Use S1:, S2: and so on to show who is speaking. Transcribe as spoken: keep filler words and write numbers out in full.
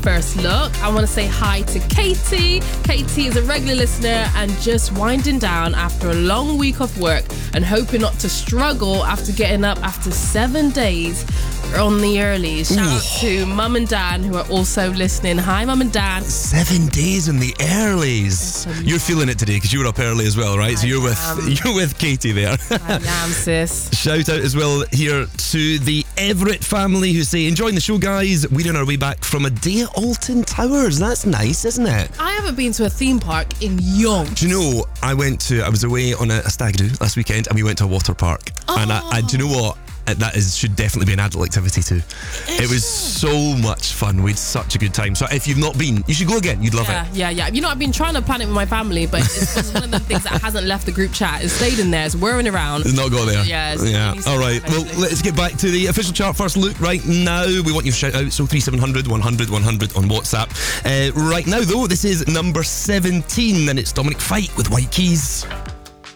S1: First Look. I want to say hi to Katie. Katie is a regular listener and just winding down after a long week of work and hoping not to struggle after getting up after seven days on the early. Shout
S2: Ooh.
S1: out to Mum and Dan who are also listening. Hi, Mum and Dan.
S2: Seven days in the earlies. You're feeling it today because you were up early as well, right?
S1: I
S2: so you're with
S1: am.
S2: you're with Katie there.
S1: I am, sis.
S2: Shout out as well here to the Everett family who say, enjoying the show, guys. We're on our way back from a day at Alton Towers. That's nice, isn't it?
S1: I haven't been to a theme park in yonks.
S2: Do you know, I went to, I was away on a, a stag do last weekend and we went to a water park.
S1: Oh.
S2: And I, I, do you know what? That is should definitely be an adult activity too. It was so much fun. We had such a good time. So if you've not been, you should go again. You'd love
S1: Yeah,
S2: it.
S1: yeah, yeah. You know, I've been trying to plan it with my family, but it's, it's one of the things that hasn't left the group chat. It's stayed in there. It's whirring around.
S2: It's not got there.
S1: Yeah. It's
S2: Yeah.
S1: really
S2: All right. Well,
S1: eventually.
S2: let's get back to the official chart first look right now. We want you to shout out. So three seven hundred, one hundred, one hundred on WhatsApp. Uh, right now, though, this is number seventeen, and it's Dominic Fike with White Keys.